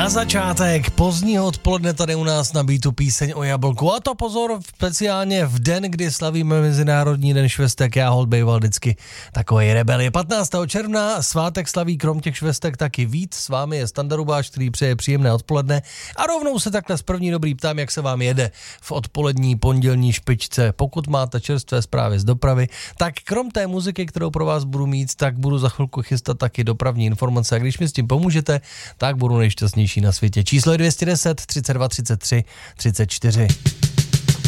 Na začátek pozdního odpoledne tady u nás na Beatu píseň o jablku. A to pozor, speciálně v den, kdy slavíme Mezinárodní den švestek. Já holt bejval vždycky takovej rebel. Je 15. června, svátek slaví krom těch švestek taky víc. S vámi je Standa Rubáš, který přeje příjemné odpoledne. A rovnou se takhle z první dobrý ptám, jak se vám jede v odpolední pondělní špičce. Pokud máte čerstvé zprávy z dopravy, tak krom té muziky, kterou pro vás budu mít, tak budu za chvilku chystat taky dopravní informace. A když mi s tím pomůžete, tak budu nejšťastnější na světě. Číslo je 210 32 33 34.